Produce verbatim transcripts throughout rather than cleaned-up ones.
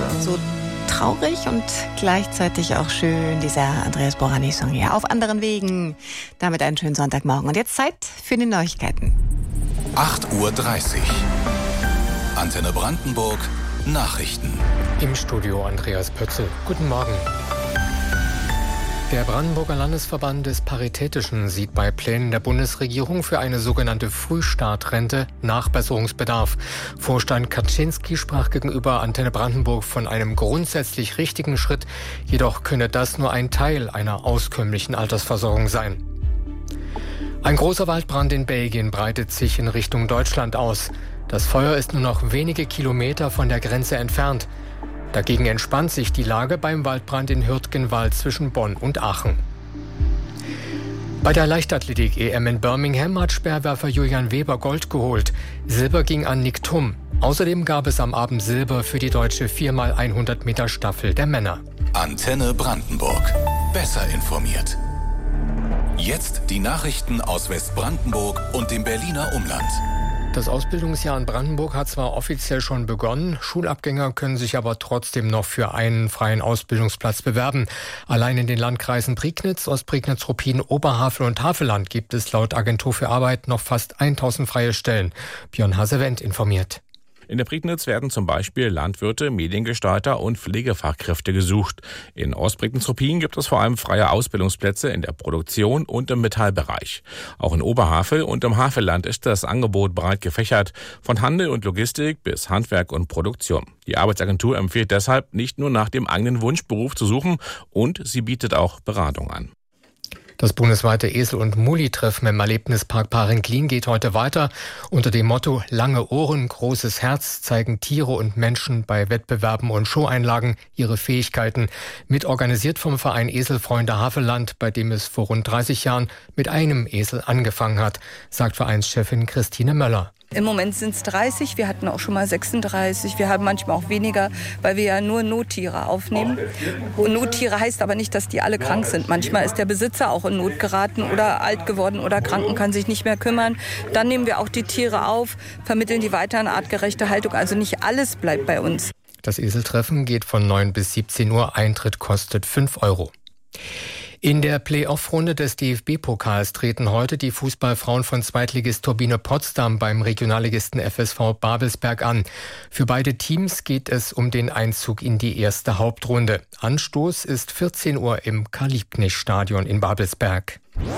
So traurig und gleichzeitig auch schön, dieser Andreas Borani-Song hier. Auf anderen Wegen. Damit einen schönen Sonntagmorgen. Und jetzt Zeit für die Neuigkeiten. acht Uhr dreißig. Antenne Brandenburg. Nachrichten. Im Studio Andreas Pötzl. Guten Morgen. Der Brandenburger Landesverband des Paritätischen sieht bei Plänen der Bundesregierung für eine sogenannte Frühstartrente Nachbesserungsbedarf. Vorstand Kaczynski sprach gegenüber Antenne Brandenburg von einem grundsätzlich richtigen Schritt. Jedoch könne das nur ein Teil einer auskömmlichen Altersversorgung sein. Ein großer Waldbrand in Belgien breitet sich in Richtung Deutschland aus. Das Feuer ist nur noch wenige Kilometer von der Grenze entfernt. Dagegen entspannt sich die Lage beim Waldbrand in Hürtgenwald zwischen Bonn und Aachen. Bei der Leichtathletik-E M in Birmingham hat Speerwerfer Julian Weber Gold geholt. Silber ging an Nick Thum. Außerdem gab es am Abend Silber für die deutsche vier mal hundert Meter Staffel der Männer. Antenne Brandenburg. Besser informiert. Jetzt die Nachrichten aus Westbrandenburg und dem Berliner Umland. Das Ausbildungsjahr in Brandenburg hat zwar offiziell schon begonnen, Schulabgänger können sich aber trotzdem noch für einen freien Ausbildungsplatz bewerben. Allein in den Landkreisen Prignitz, Ostprignitz, Ruppin, Oberhavel und Havelland gibt es laut Agentur für Arbeit noch fast tausend freie Stellen. Björn Hasewendt informiert. In der Prignitz werden zum Beispiel Landwirte, Mediengestalter und Pflegefachkräfte gesucht. In Ostprignitz-Ruppin gibt es vor allem freie Ausbildungsplätze in der Produktion und im Metallbereich. Auch in Oberhavel und im Havelland ist das Angebot breit gefächert, von Handel und Logistik bis Handwerk und Produktion. Die Arbeitsagentur empfiehlt deshalb, nicht nur nach dem eigenen Wunschberuf zu suchen, und sie bietet auch Beratung an. Das bundesweite Esel- und Muli-Treffen im Erlebnispark Parenglin geht heute weiter. Unter dem Motto Lange Ohren, großes Herz zeigen Tiere und Menschen bei Wettbewerben und Showeinlagen ihre Fähigkeiten. Mitorganisiert vom Verein Eselfreunde Havelland, bei dem es vor rund dreißig Jahren mit einem Esel angefangen hat, sagt Vereinschefin Christine Möller. Im Moment sind es dreißig, wir hatten auch schon mal sechsunddreißig, wir haben manchmal auch weniger, weil wir ja nur Nottiere aufnehmen. Und Nottiere heißt aber nicht, dass die alle krank sind. Manchmal ist der Besitzer auch in Not geraten oder alt geworden oder krank und kann sich nicht mehr kümmern. Dann nehmen wir auch die Tiere auf, vermitteln die weiter in artgerechte Haltung. Also nicht alles bleibt bei uns. Das Eseltreffen geht von neun bis siebzehn Uhr, Eintritt kostet fünf Euro. In der Play-Off-Runde des D F B-Pokals treten heute die Fußballfrauen von Zweitligist Turbine Potsdam beim Regionalligisten F S V Babelsberg an. Für beide Teams geht es um den Einzug in die erste Hauptrunde. Anstoß ist vierzehn Uhr im Karl-Liebknecht-Stadion in Babelsberg.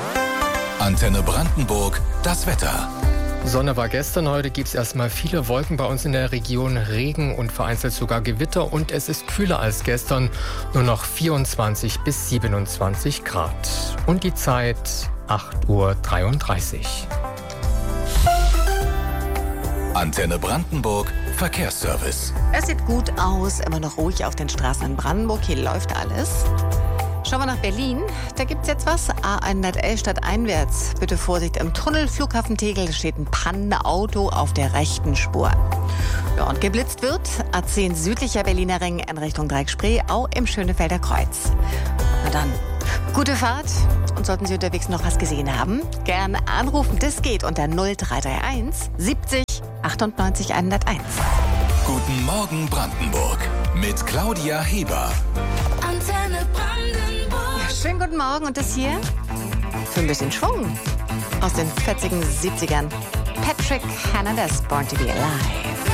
Antenne Brandenburg, das Wetter. Sonne war gestern, heute gibt es erstmal viele Wolken bei uns in der Region, Regen und vereinzelt sogar Gewitter, und es ist kühler als gestern, nur noch vierundzwanzig bis siebenundzwanzig Grad. Und die Zeit acht Uhr dreiunddreißig. Antenne Brandenburg, Verkehrsservice. Es sieht gut aus, immer noch ruhig auf den Straßen in Brandenburg. Hier läuft alles. Schauen wir nach Berlin. Da gibt's jetzt was. A hundertelf stadteinwärts. Bitte Vorsicht im Tunnel. Flughafen Tegel steht ein Panda-Auto auf der rechten Spur. Ja, und geblitzt wird A zehn südlicher Berliner Ring in Richtung Dreieck-Spree, auch im Schönefelder Kreuz. Na dann, gute Fahrt. Und sollten Sie unterwegs noch was gesehen haben, gerne anrufen. Das geht unter null drei drei eins siebzig achtundneunzig hunderteins. Guten Morgen Brandenburg mit Claudia Heber. Antenne Brandenburg. Ja, schönen guten Morgen. Und das hier für ein bisschen Schwung aus den fetzigen siebzigern. Patrick Hernandez, Born to be Alive.